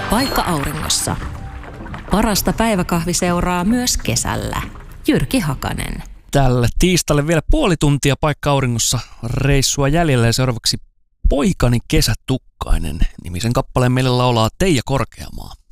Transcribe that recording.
Paikka auringossa. Parasta päiväkahviseuraa myös kesällä. Jyrki Hakanen. Tälle tiistalle vielä puoli tuntia Paikka auringossa reissua jäljellä ja seuraavaksi Poikani kesätukkainen nimisen kappaleen meille laulaa Teija Korkeamaa.